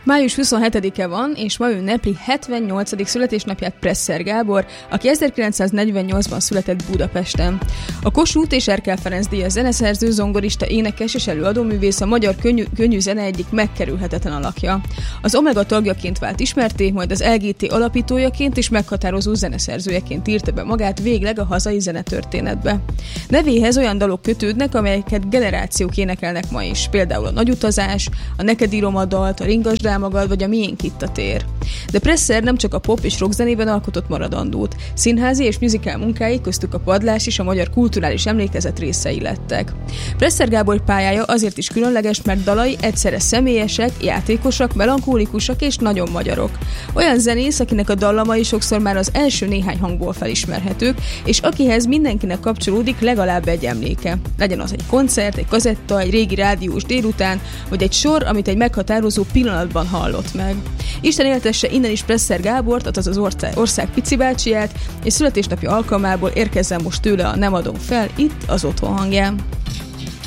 Május 27-e van, és ma ünnepli 78. születésnapját Presser Gábor, aki 1948-ban született Budapesten. A Kossuth és Erkel Ferenc díjas zeneszerző, zongorista, énekes és előadóművész, a magyar könnyű zene egyik megkerülhetetlen alakja. Az Omega tagjaként vált ismertté, majd az LGT alapítójaként és meghatározó zeneszerzőjeként írta be magát végleg a hazai zenetörténetbe. Nevéhez olyan dalok kötődnek, amelyeket generációk énekelnek ma is, például a Nagy utazás, a Neked írom a dalt, a Ringasd el magad, vagy a Miénk itt a tér. De Presser nem csak a pop és rock zenében alkotott maradandót. Színházi és musical munkái, köztük a Padlás és a magyar kulturális emlékezet részei lettek. Presser Gábor pályája azért is különleges, mert dalai egyszerre személyesek, játékosak, melankólikusak és nagyon magyarok. Olyan zenész, akinek a dallamai sokszor már az első néhány hangból felismerhetők, és akihez mindenkinek kapcsolódik legalább egy emléke. Legyen az egy koncert, egy kazetta, egy régi rádiós délután, vagy egy sor, amit egy meghatározó pillanatban hallott meg. Isten éltesse innen is Presser Gábort, azaz az ország picibácsiját, és születésnapja alkalmából érkezzen most tőle a Nem adom fel, itt az Otthon hangján.